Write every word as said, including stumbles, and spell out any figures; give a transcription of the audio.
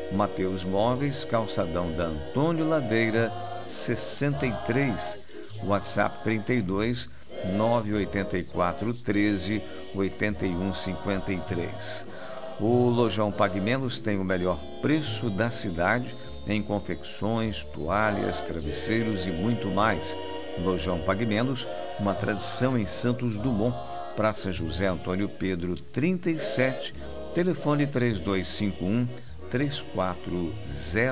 Mateus Móveis, calçadão da Antônio Ladeira, sessenta e três. WhatsApp trinta e dois, nove oito quatro, treze, oitenta e um cinquenta e três. O Lojão Pague Menos tem o melhor preço da cidade em confecções, toalhas, travesseiros e muito mais. Lojão Pague Menos, uma tradição em Santos Dumont, Praça José Antônio Pedro, trinta e sete, telefone três dois cinco um, três quatro zero.